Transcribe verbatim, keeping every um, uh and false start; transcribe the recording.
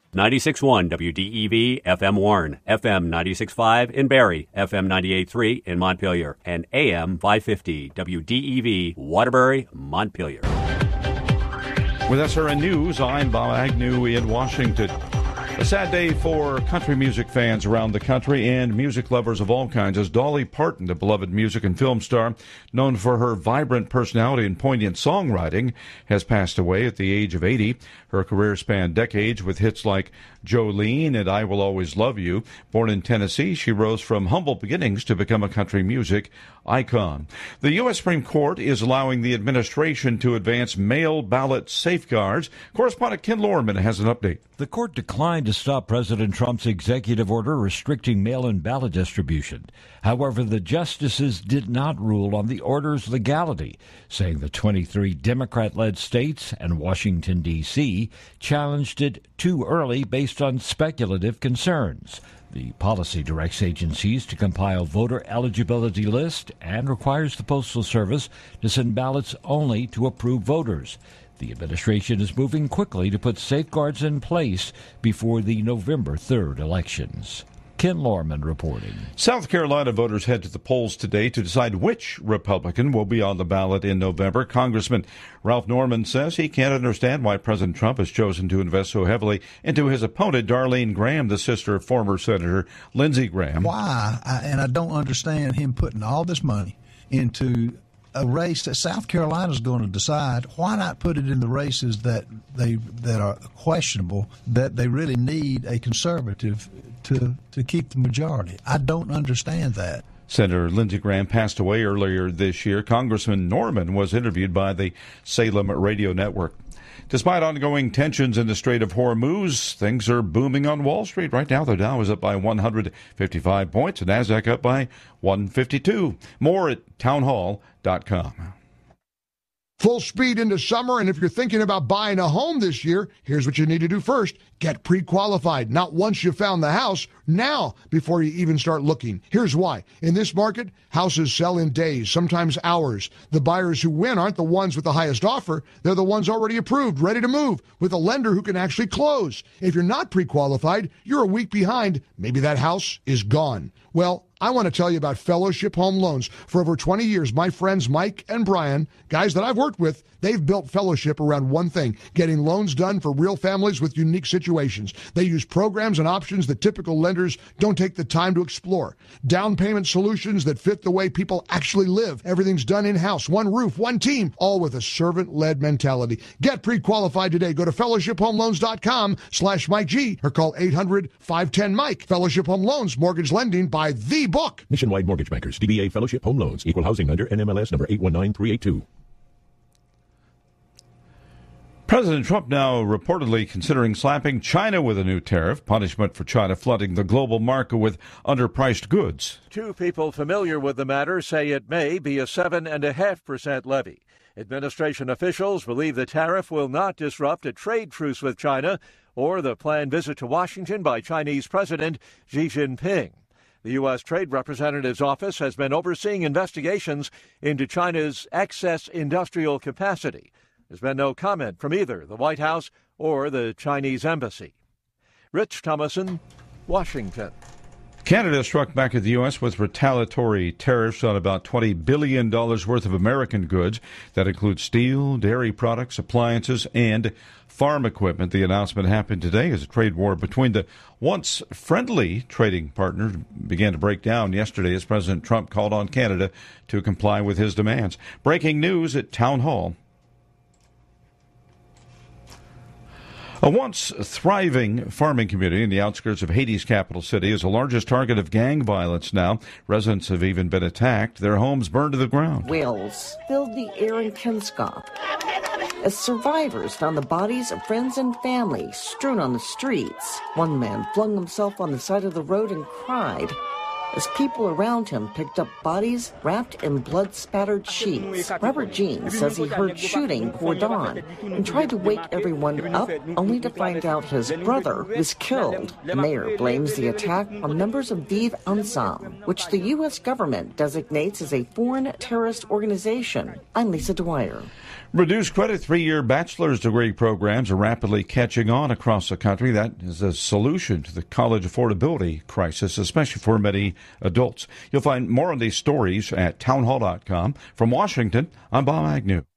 ninety-six point one W D E V F M Warren, F M ninety-six point five in Barrie, F M ninety-eight point three in Montpelier, and A M five fifty W D E V Waterbury, Montpelier. With S R N News, I'm Bob Agnew in Washington. A sad day for country music fans around the country and music lovers of all kinds, as Dolly Parton, the beloved music and film star, known for her vibrant personality and poignant songwriting, has passed away at the age of eighty. Her career spanned decades with hits like Jolene and I Will Always Love You. Born in Tennessee, she rose from humble beginnings to become a country music icon. The U S Supreme Court is allowing the administration to advance mail ballot safeguards. Correspondent Ken Lorman has an update. The court declined to stop President Trump's executive order restricting mail-in ballot distribution. However, the justices did not rule on the order's legality, saying the twenty-three Democrat-led states and Washington, D C challenged it too early based on speculative concerns. The policy directs agencies to compile voter eligibility lists and requires the Postal Service to send ballots only to approved voters. The administration is moving quickly to put safeguards in place before the November third elections. Ken Lorman reporting. South Carolina voters head to the polls today to decide which Republican will be on the ballot in November. Congressman Ralph Norman says he can't understand why President Trump has chosen to invest so heavily into his opponent, Darlene Graham, the sister of former Senator Lindsey Graham. Why? I, and I don't understand him putting all this money into a race that South Carolina is going to decide. Why not put it in the races that they that are questionable, that they really need a conservative to to keep the majority? I don't understand that. Senator Lindsey Graham passed away earlier this year. Congressman Norman was interviewed by the Salem Radio Network. Despite ongoing tensions in the Strait of Hormuz, things are booming on Wall Street. Right now, the Dow is up by one hundred fifty-five points, and NASDAQ up by one fifty-two. More at townhall dot com. Full speed into summer, and if you're thinking about buying a home this year, here's what you need to do first. Get pre-qualified, not once you found the house, now before you even start looking. Here's why. In this market, houses sell in days, sometimes hours. The buyers who win aren't the ones with the highest offer. They're the ones already approved, ready to move, with a lender who can actually close. If you're not pre-qualified, you're a week behind. Maybe that house is gone. Well, I want to tell you about Fellowship Home Loans. For over twenty years, my friends Mike and Brian, guys that I've worked with, they've built Fellowship around one thing, getting loans done for real families with unique situations. They use programs and options that typical lenders don't take the time to explore. Down payment solutions that fit the way people actually live. Everything's done in-house, one roof, one team, all with a servant-led mentality. Get pre-qualified today. Go to fellowship home loans dot com slash Mike G or call eight hundred five one zero Mike. Fellowship Home Loans, mortgage lending by the book. Nationwide Mortgage Bankers, D B A Fellowship Home Loans, Equal Housing Lender, N M L S number eight one nine three eight two. President Trump now reportedly considering slapping China with a new tariff, punishment for China flooding the global market with underpriced goods. Two people familiar with the matter say it may be a seven point five percent levy. Administration officials believe the tariff will not disrupt a trade truce with China or the planned visit to Washington by Chinese President Xi Jinping. The U S. Trade Representative's office has been overseeing investigations into China's excess industrial capacity. There's been no comment from either the White House or the Chinese embassy. Rich Thomason, Washington. Canada struck back at the U S with retaliatory tariffs on about twenty billion dollars worth of American goods. That includes steel, dairy products, appliances, and farm equipment. The announcement happened today as a trade war between the once friendly trading partners began to break down yesterday as President Trump called on Canada to comply with his demands. Breaking news at Town Hall. A once thriving farming community in the outskirts of Haiti's capital city is the largest target of gang violence now. Residents have even been attacked, their homes burned to the ground. Wails filled the air in Pensacola as survivors found the bodies of friends and family strewn on the streets. One man flung himself on the side of the road and cried. as people around him picked up bodies wrapped in blood-spattered sheets. Robert Jean says he heard shooting before dawn and tried to wake everyone up, only to find out his brother was killed. The mayor blames the attack on members of Vive Ensemble, which the U S government designates as a foreign terrorist organization. I'm Lisa Dwyer. Reduced credit three-year bachelor's degree programs are rapidly catching on across the country. That is a solution to the college affordability crisis, especially for many adults. You'll find more on these stories at townhall dot com. From Washington, I'm Bob Agnew.